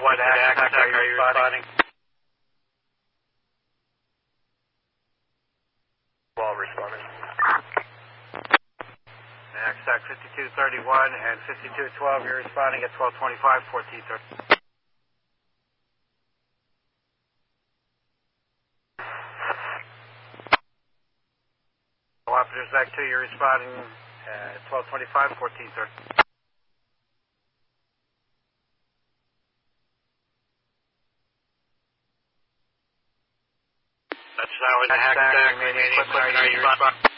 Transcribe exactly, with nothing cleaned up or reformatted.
one to Hackensack, are you responding? Well, responding. Hackensack fifty-two thirty-one and fifty-two twelve, you're responding at twelve twenty-five, fourteen thirty. Officers Act two, you're responding at twelve twenty-five, fourteen thirty. That's now in the Hackensack, remaining equipment, are you responding?